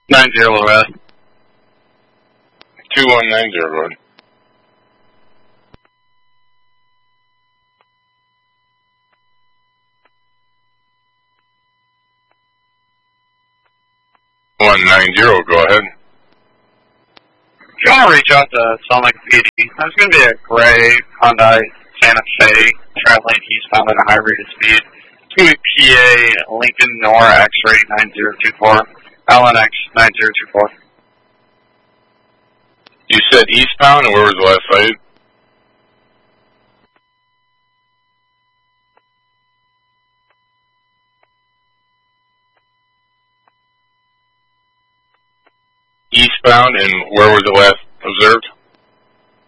90 Loretta. 2190, road. Go ahead. If you want to reach out to Salt Lake PD, there's going to be a gray Hyundai Santa Fe traveling eastbound at a high rate of speed. It's going to be PA Lincoln Nora X-ray 9024, LNX 9024. You said eastbound, and where was the last site? Eastbound, and where was it last observed?